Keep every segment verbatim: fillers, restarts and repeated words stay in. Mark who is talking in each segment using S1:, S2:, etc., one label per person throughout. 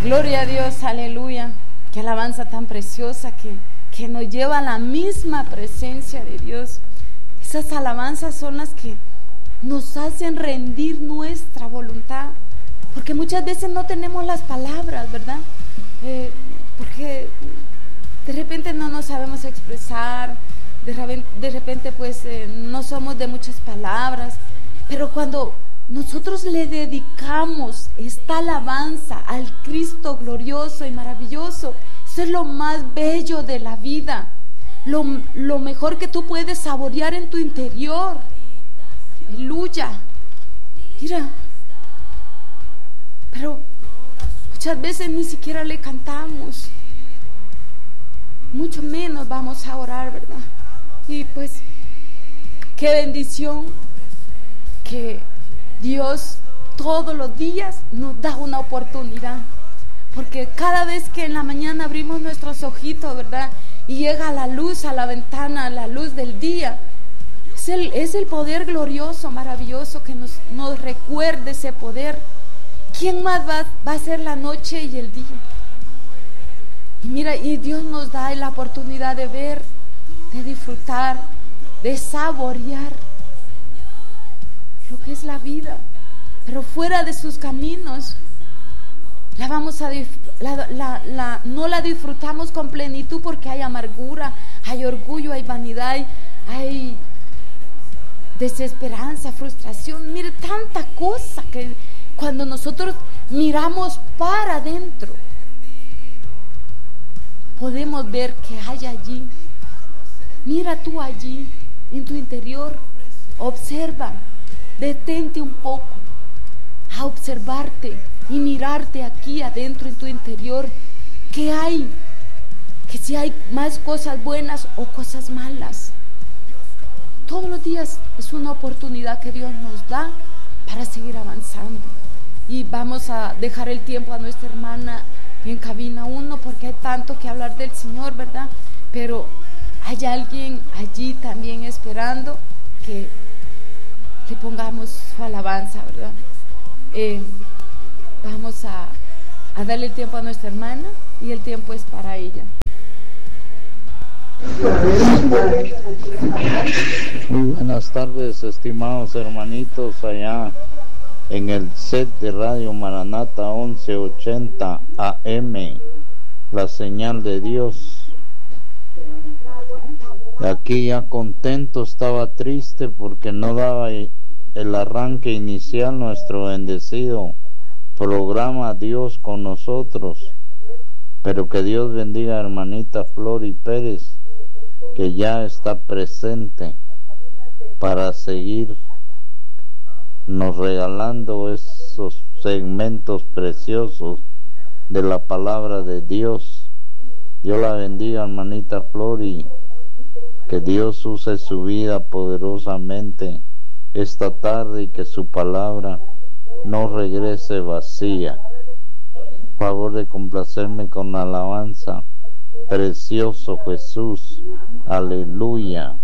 S1: Gloria a Dios, aleluya. Qué alabanza tan preciosa que, que nos lleva a la misma presencia de Dios. Esas alabanzas son las que nos hacen rendir nuestra voluntad, porque muchas veces no tenemos las palabras, ¿verdad? Eh, porque de repente no nos sabemos expresar, de repente, de repente pues eh, no somos de muchas palabras, pero cuando nosotros le dedicamos esta alabanza al Cristo glorioso y maravilloso, eso es lo más bello de la vida, lo, lo mejor que tú puedes saborear en tu interior. Aleluya. Mira, pero muchas veces ni siquiera le cantamos, mucho menos vamos a orar, ¿verdad? Y pues qué bendición que Dios todos los días nos da una oportunidad, porque cada vez que en la mañana abrimos nuestros ojitos, ¿verdad? Y llega la luz a la ventana, la luz del día, es el, es el poder glorioso, maravilloso que nos, nos recuerde ese poder. ¿Quién más va, va a ser la noche y el día? Y mira, y Dios nos da la oportunidad de ver, de disfrutar, de saborear lo que es la vida, pero fuera de sus caminos la vamos a la, la, la, no la disfrutamos con plenitud, porque hay amargura, hay orgullo, hay vanidad, hay, hay desesperanza, frustración. Mire, tanta cosa que cuando nosotros miramos para adentro podemos ver que hay allí. Mira tú allí en tu interior, observa, detente un poco a observarte y mirarte aquí adentro en tu interior. ¿Qué hay? Que si hay más cosas buenas o cosas malas. Todos los días es una oportunidad que Dios nos da para seguir avanzando. Y vamos a dejar el tiempo a nuestra hermana en cabina uno, porque hay tanto que hablar del Señor, ¿verdad? Pero hay alguien allí también esperando que le pongamos su alabanza, ¿verdad? Eh, vamos a, a darle el tiempo a nuestra hermana, y el tiempo es para ella.
S2: Muy buenas tardes, estimados hermanitos, allá en el set de Radio Maranata once ochenta A M, la señal de Dios. Aquí ya contento, estaba triste porque no daba el arranque inicial nuestro bendecido programa Dios con nosotros, pero que Dios bendiga a hermanita Flori Pérez, que ya está presente para seguir nos regalando esos segmentos preciosos de la palabra de Dios. Dios la bendiga, hermanita Flori, que Dios use su vida poderosamente esta tarde y que su palabra no regrese vacía. Por favor de complacerme con la alabanza. Precioso Jesús, aleluya.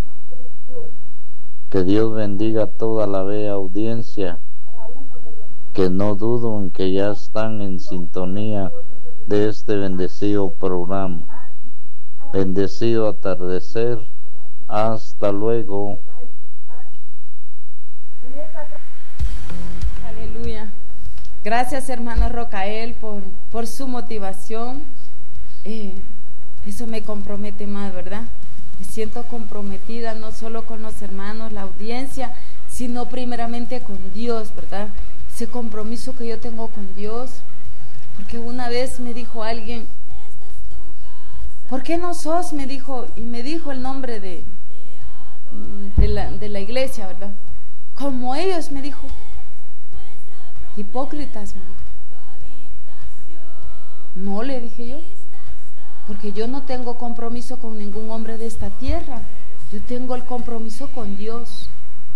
S2: Que Dios bendiga a toda la bella audiencia, que no dudo en que ya están en sintonía de este bendecido programa. Bendecido atardecer. Hasta luego.
S1: Aleluya. Gracias, hermano Rocael, por, por su motivación. Eh, eso me compromete más, ¿verdad? Me siento comprometida no solo con los hermanos, la audiencia, sino primeramente con Dios, ¿verdad? Ese compromiso que yo tengo con Dios. Porque una vez me dijo alguien, ¿por qué no sos? Me dijo, y me dijo el nombre de, de, la, de la iglesia, ¿verdad? Como ellos, me dijo. Hipócritas, me dijo. No, le dije yo, porque yo no tengo compromiso con ningún hombre de esta tierra. Yo tengo el compromiso con Dios.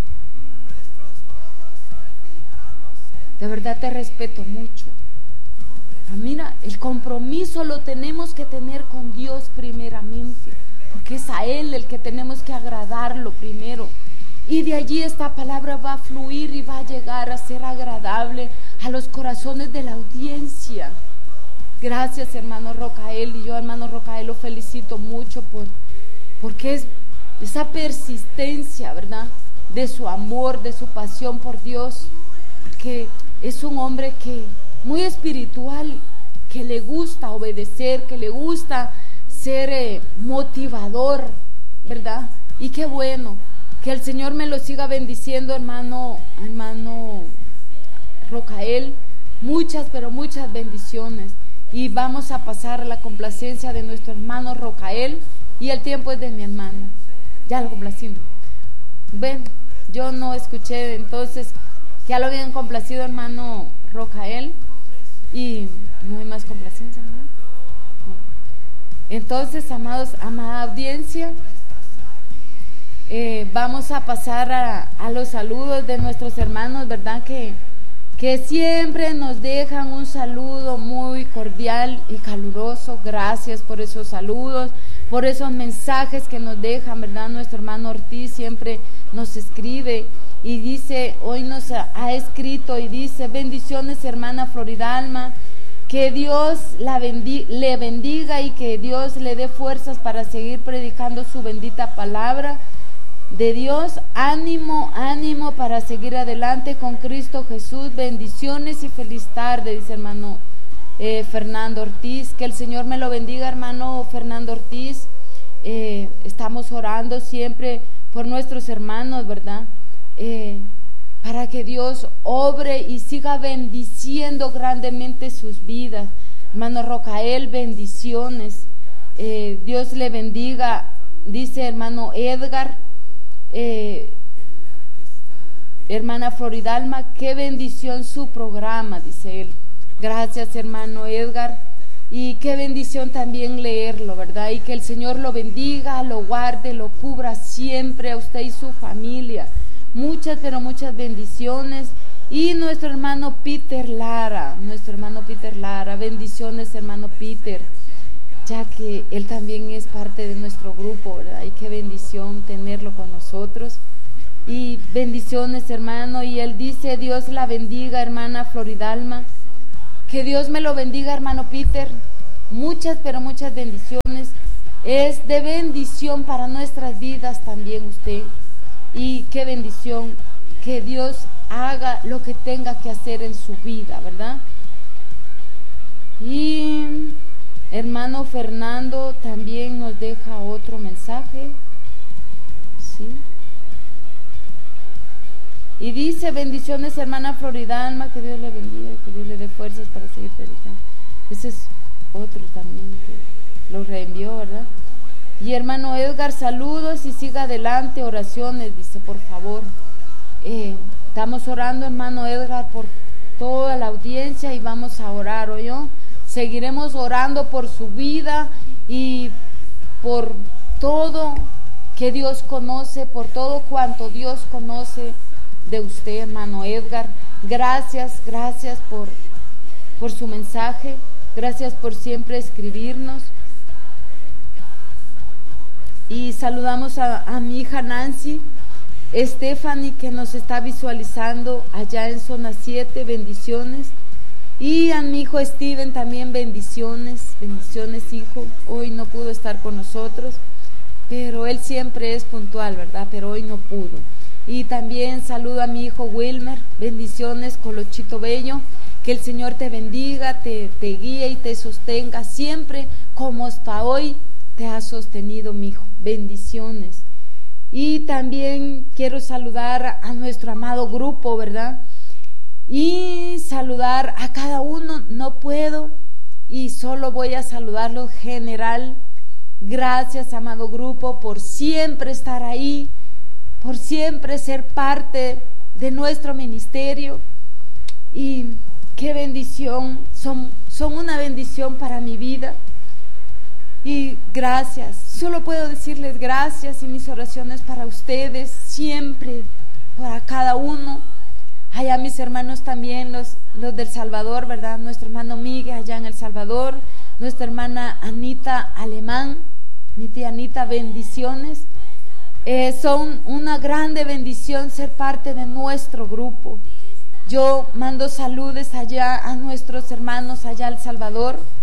S1: De verdad te respeto mucho. Pero mira, el compromiso lo tenemos que tener con Dios primeramente, porque es a Él el que tenemos que agradarlo primero. Y de allí esta palabra va a fluir y va a llegar a ser agradable a los corazones de la audiencia. Gracias, hermano Rocael, y yo, hermano Rocael, lo felicito mucho por, porque es esa persistencia, ¿verdad?, de su amor, de su pasión por Dios, porque es un hombre que muy espiritual, que le gusta obedecer, que le gusta ser eh, motivador, ¿verdad? Y qué bueno, que el Señor me lo siga bendiciendo, hermano, hermano Rocael, muchas, pero muchas bendiciones. Y vamos a pasar a la complacencia de nuestro hermano Rocael, y el tiempo es de mi hermana. Ya lo complacimos. Ven, yo no escuché entonces que ya lo habían complacido, hermano Rocael, y no hay más complacencia, ¿no? Entonces, amados, amada audiencia, eh, vamos a pasar a, a los saludos de nuestros hermanos, ¿verdad?, que que siempre nos dejan un saludo muy cordial y caluroso. Gracias por esos saludos, por esos mensajes que nos dejan, ¿verdad? Nuestro hermano Ortiz siempre nos escribe y dice, hoy nos ha, ha escrito y dice: bendiciones, hermana Floridalma, que Dios la bendi- le bendiga y que Dios le dé fuerzas para seguir predicando su bendita palabra de Dios. Ánimo, ánimo para seguir adelante con Cristo Jesús. Bendiciones y feliz tarde, dice hermano eh, Fernando Ortiz. Que el Señor me lo bendiga, hermano Fernando Ortiz. Eh, estamos orando siempre por nuestros hermanos, ¿verdad? Eh, para que Dios obre y siga bendiciendo grandemente sus vidas. Hermano Rocael, bendiciones. Eh, Dios le bendiga, dice hermano Edgar. Eh, hermana Floridalma, qué bendición su programa, dice él. Gracias, hermano Edgar, y qué bendición también leerlo, ¿verdad? Y que el Señor lo bendiga, lo guarde, lo cubra siempre a usted y su familia. Muchas, pero muchas bendiciones. Y nuestro hermano Peter Lara, nuestro hermano Peter Lara, bendiciones, hermano Peter, ya que él también es parte de nuestro grupo, ¿verdad? Y qué bendición tenerlo con nosotros. Y bendiciones, hermano. Y él dice: Dios la bendiga, hermana Floridalma. Que Dios me lo bendiga, hermano Peter. Muchas, pero muchas bendiciones. Es de bendición para nuestras vidas también usted. Y qué bendición que Dios haga lo que tenga que hacer en su vida, ¿verdad? Y hermano Fernando también nos deja otro mensaje, ¿sí? Y dice: bendiciones, hermana Floridalma, que Dios le bendiga, que Dios le dé fuerzas para seguir predicando. Ese es otro también que lo reenvió, ¿verdad? Y hermano Edgar, saludos y siga adelante, oraciones, dice, por favor. Eh, estamos orando, hermano Edgar, por toda la audiencia y vamos a orar, ¿oyó? Seguiremos orando por su vida y por todo que Dios conoce, por todo cuanto Dios conoce de usted, hermano Edgar. Gracias, gracias por, por su mensaje, gracias por siempre escribirnos. Y saludamos a, a mi hija Nancy, Stephanie, que nos está visualizando allá en zona siete, bendiciones. Y a mi hijo Steven también, bendiciones, bendiciones, hijo. Hoy no pudo estar con nosotros, pero él siempre es puntual, ¿verdad? Pero hoy no pudo. Y también saludo a mi hijo Wilmer, bendiciones, Colochito Bello. Que el Señor te bendiga, te, te guíe y te sostenga siempre como hasta hoy te ha sostenido, mi hijo. Bendiciones. Y también quiero saludar a nuestro amado grupo, ¿verdad? Y saludar a cada uno. No puedo y solo voy a saludarlo general. Gracias, amado grupo, por siempre estar ahí, por siempre ser parte de nuestro ministerio. Y qué bendición, son, son una bendición para mi vida. Y gracias, solo puedo decirles gracias, y mis oraciones para ustedes siempre, para cada uno. Allá mis hermanos también, los, los del Salvador, ¿verdad? Nuestro hermano Miguel allá en El Salvador, nuestra hermana Anita Alemán, mi tía Anita, bendiciones. Eh, son una grande bendición ser parte de nuestro grupo. Yo mando saludos allá a nuestros hermanos allá en El Salvador,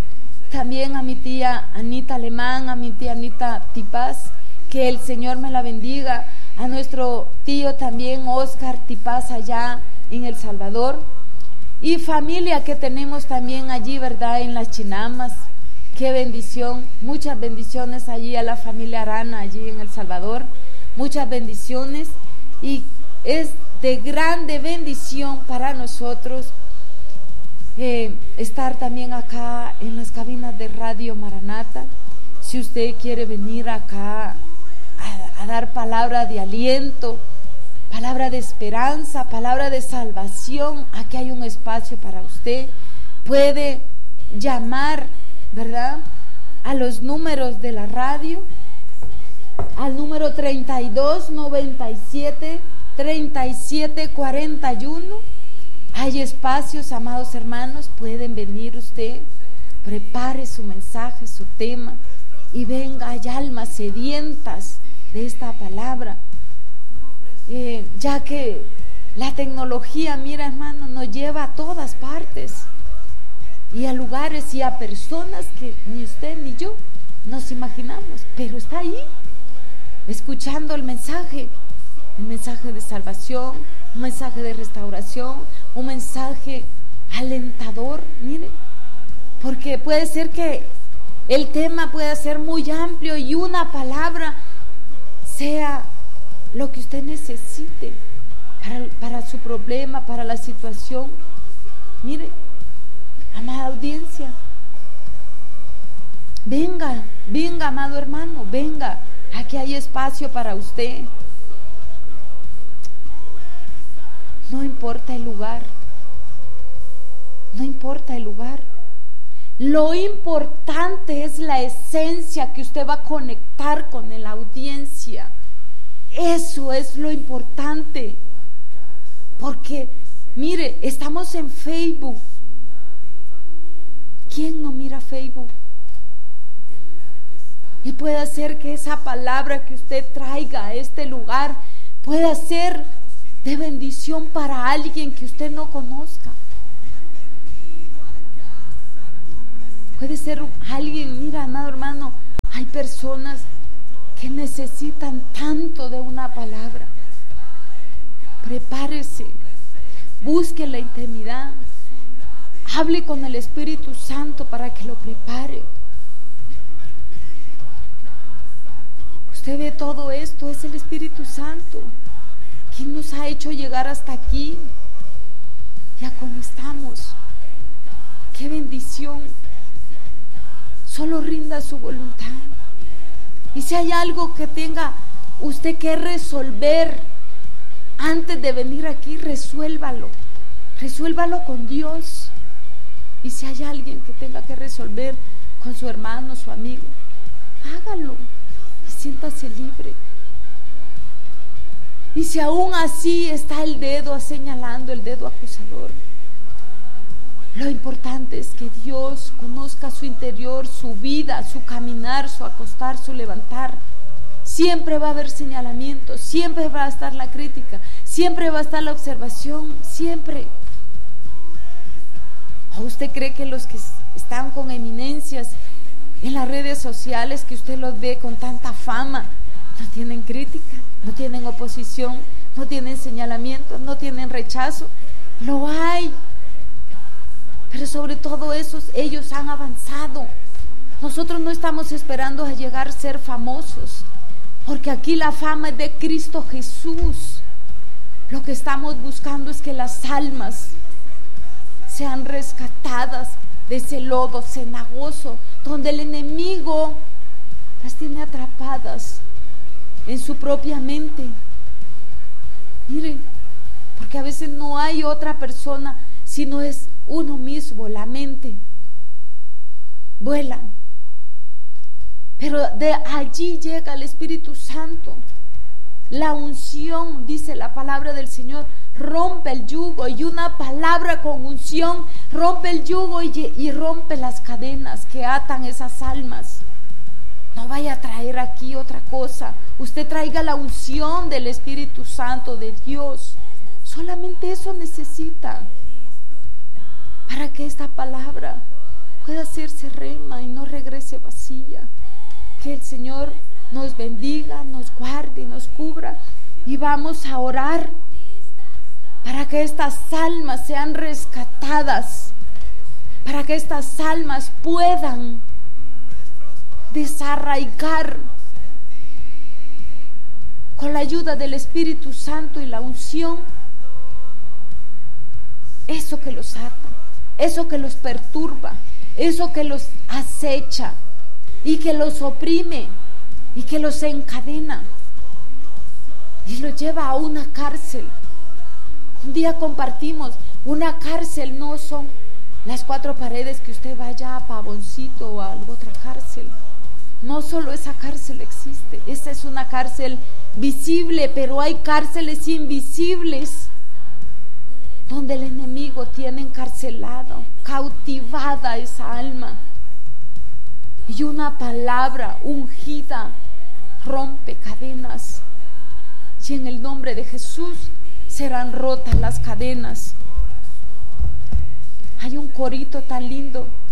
S1: también a mi tía Anita Alemán, a mi tía Anita Tipaz, que el Señor me la bendiga, a nuestro tío también Oscar Tipaz allá en El Salvador, y familia que tenemos también allí, ¿verdad?, en las Chinamas. Qué bendición, muchas bendiciones allí a la familia Arana, allí en El Salvador, muchas bendiciones, y es de grande bendición para nosotros eh, estar también acá en las cabinas de Radio Maranata. Si usted quiere venir acá a, a dar palabra de aliento, palabra de esperanza, palabra de salvación, aquí hay un espacio para usted. Puede llamar, ¿verdad?, a los números de la radio, al número treinta y dos, noventa y siete, treinta y siete, cuarenta y uno. Hay espacios, amados hermanos, pueden venir usted, prepare su mensaje, su tema, y venga. Hay almas sedientas de esta palabra, eh, ya que la tecnología, mira hermano, nos lleva a todas partes, y a lugares y a personas que ni usted ni yo nos imaginamos, pero está ahí, escuchando el mensaje, un mensaje de salvación, un mensaje de restauración, un mensaje alentador. Mire, porque puede ser que el tema pueda ser muy amplio y una palabra sea lo que usted necesite para, para su problema, para la situación. Mire, amada audiencia, venga, venga, amado hermano, venga, aquí hay espacio para usted. No importa el lugar, no importa el lugar. Lo importante es la esencia que usted va a conectar con la audiencia. Eso es lo importante. Porque, mire, estamos en Facebook. ¿Quién no mira Facebook? Y puede ser que esa palabra que usted traiga a este lugar pueda ser de bendición para alguien que usted no conozca. Puede ser alguien, mira, amado hermano, hay personas que necesitan tanto de una palabra. Prepárese, busque la intimidad, hable con el Espíritu Santo para que lo prepare. Usted ve todo esto, es el Espíritu Santo quien nos ha hecho llegar hasta aquí, ya como estamos. ¡Qué bendición! Solo rinda su voluntad. Y si hay algo que tenga usted que resolver antes de venir aquí, resuélvalo. Resuélvalo con Dios. Y si hay alguien que tenga que resolver con su hermano, su amigo, hágalo y siéntase libre. Y si aún así está el dedo señalando, el dedo acusador, lo importante es que Dios conozca su interior, su vida, su caminar, su acostar, su levantar. Siempre va a haber señalamiento, siempre va a estar la crítica, siempre va a estar la observación, siempre. ¿O usted cree que los que están con eminencias en las redes sociales, que usted los ve con tanta fama, no tienen crítica, no tienen oposición, no tienen señalamiento, no tienen rechazo? Lo hay. Pero sobre todo esos, ellos han avanzado. Nosotros no estamos esperando a llegar a ser famosos, porque aquí la fama es de Cristo Jesús. Lo que estamos buscando es que las almas sean rescatadas de ese lodo cenagoso, donde el enemigo las tiene atrapadas en su propia mente. Miren, porque a veces no hay otra persona, sino es uno mismo, la mente. Vuelan. Pero de allí llega el Espíritu Santo. La unción, dice la palabra del Señor, rompe el yugo, y una palabra con unción rompe el yugo y, y rompe las cadenas que atan esas almas. No vaya a traer aquí otra cosa. Usted traiga la unción del Espíritu Santo de Dios. Solamente eso necesita para que esta palabra pueda hacerse rema y no regrese vacía. Que el Señor nos bendiga, nos guarde y nos cubra. Y vamos a orar para que estas almas sean rescatadas, para que estas almas puedan desarraigar con la ayuda del Espíritu Santo y la unción eso que los ata, eso que los perturba, eso que los acecha y que los oprime y que los encadena y los lleva a una cárcel. Un día compartimos, una cárcel no son las cuatro paredes que usted vaya a Pavoncito o a otra cárcel. No solo esa cárcel existe, esa es una cárcel visible, pero hay cárceles invisibles donde el enemigo tiene encarcelado, cautivada esa alma. Y una palabra ungida rompe cadenas. Y en el nombre de Jesús serán rotas las cadenas. Hay un corito tan lindo